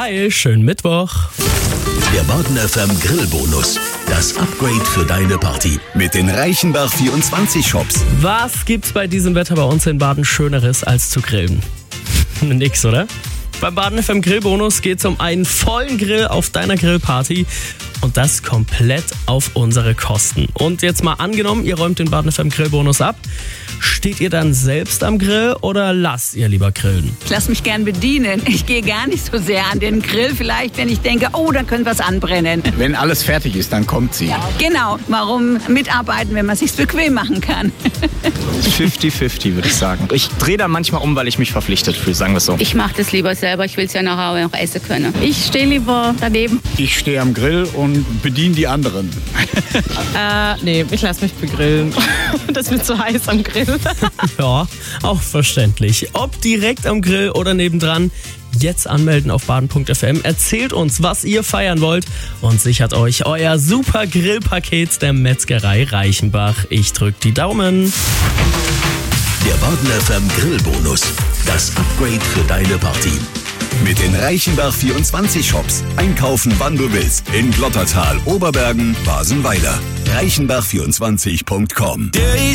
Hi, schönen Mittwoch. Der Baden FM Grillbonus. Das Upgrade für deine Party. Mit den Reichenbach 24 Shops. Was gibt's bei diesem Wetter bei uns in Baden Schöneres als zu grillen? Nix, oder? Beim Baden FM Grillbonus geht's um einen vollen Grill auf deiner Grillparty. Und das komplett auf unsere Kosten. Und jetzt mal angenommen, ihr räumt den Baden FM Grillbonus ab. Steht ihr dann selbst am Grill oder lasst ihr lieber grillen? Ich lasse mich gern bedienen. Ich gehe gar nicht so sehr an den Grill, vielleicht wenn ich denke, oh, da könnte was anbrennen. Wenn alles fertig ist, dann kommt sie. Genau, warum mitarbeiten, wenn man sich's bequem machen kann? 50-50 würde ich sagen. Ich drehe da manchmal um, weil ich mich verpflichtet fühle, sagen wir es so. Ich mache das lieber selber, ich will es ja nach Hause noch essen können. Ich stehe lieber daneben. Ich stehe am Grill und bediene die anderen. Nee, ich lasse mich begrillen. Das wird zu heiß am Grill. Ja, auch verständlich. Ob direkt am Grill oder nebendran, jetzt anmelden auf baden.fm. Erzählt uns, was ihr feiern wollt und sichert euch euer super Grillpaket der Metzgerei Reichenbach. Ich drück die Daumen. Der Baden FM Grillbonus. Das Upgrade für deine Party. Mit den Reichenbach 24 Shops. Einkaufen, wann du willst. In Glottertal, Oberbergen, Basenweiler. Reichenbach24.com.